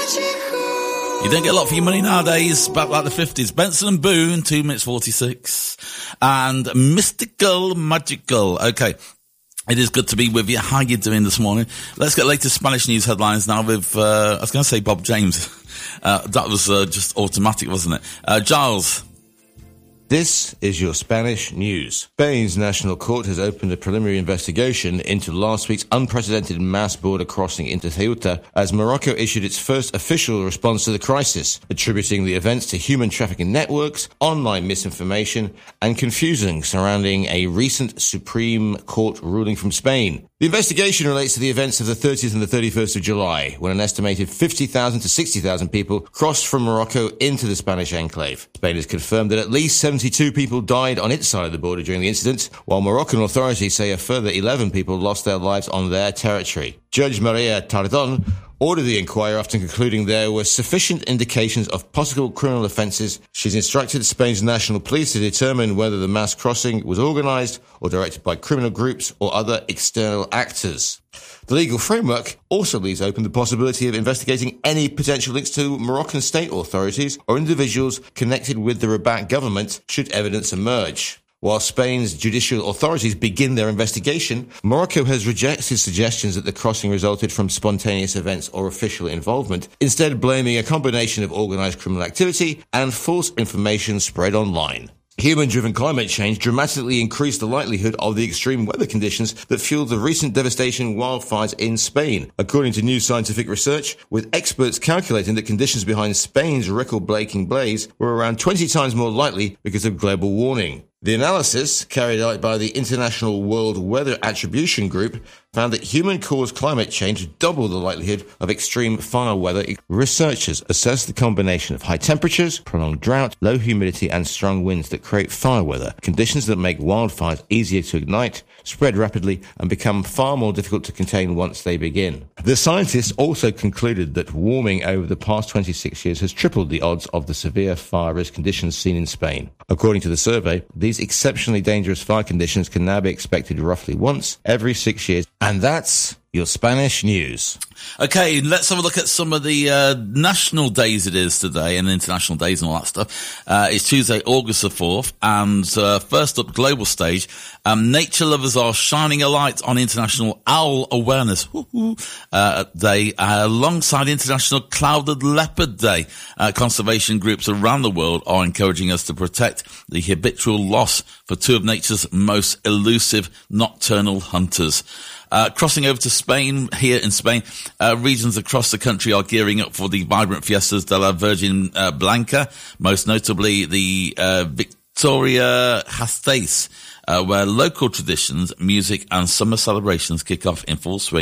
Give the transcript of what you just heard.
You don't get a lot for your money nowadays, back like the 50s. Benson and Boone, 2 minutes 46. And Mystical Magical. Okay. It is good to be with you. How you doing this morning? Let's get latest Spanish news headlines now with, I was going to say Bob James. That was just automatic, wasn't it? Giles. This is your Spanish news. Spain's National Court has opened a preliminary investigation into last week's unprecedented mass border crossing into Ceuta as Morocco issued its first official response to the crisis, attributing the events to human trafficking networks, online misinformation, and confusion surrounding a recent Supreme Court ruling from Spain. The investigation relates to the events of the 30th and the 31st of July, when an estimated 50,000 to 60,000 people crossed from Morocco into the Spanish enclave. Spain has confirmed that at least 72 people died on its side of the border during the incident, while Moroccan authorities say a further 11 people lost their lives on their territory. Judge Maria Tardon ordered the inquiry after concluding there were sufficient indications of possible criminal offences. She's instructed Spain's national police to determine whether the mass crossing was organised or directed by criminal groups or other external actors. The legal framework also leaves open the possibility of investigating any potential links to Moroccan state authorities or individuals connected with the Rabat government should evidence emerge. While Spain's judicial authorities begin their investigation, Morocco has rejected suggestions that the crossing resulted from spontaneous events or official involvement, instead blaming a combination of organised criminal activity and false information spread online. Human-driven climate change dramatically increased the likelihood of the extreme weather conditions that fueled the recent devastating wildfires in Spain, according to new scientific research, with experts calculating that conditions behind Spain's record-breaking blaze were around 20 times more likely because of global warming. The analysis, carried out by the International World Weather Attribution Group, found that human-caused climate change doubled the likelihood of extreme fire weather. Researchers assessed the combination of high temperatures, prolonged drought, low humidity, and strong winds that create fire weather, conditions that make wildfires easier to ignite, spread rapidly, and become far more difficult to contain once they begin. The scientists also concluded that warming over the past 26 years has tripled the odds of the severe fire risk conditions seen in Spain. According to the survey, these exceptionally dangerous fire conditions can now be expected roughly once every 6 years. And that's your Spanish news. Okay, let's have a look at some of the national days it is today and international days and all that stuff. It's Tuesday, August the 4th, and first up, global stage. Nature lovers are shining a light on International Owl Awareness Day alongside International Clouded Leopard Day. Conservation groups around the world are encouraging us to protect the habitual loss for two of nature's most elusive nocturnal hunters. Crossing over to Spain, here in Spain, regions across the country are gearing up for the vibrant fiestas de la Virgen Blanca, most notably the Victoria Gasteiz, where local traditions, music and summer celebrations kick off in full swing.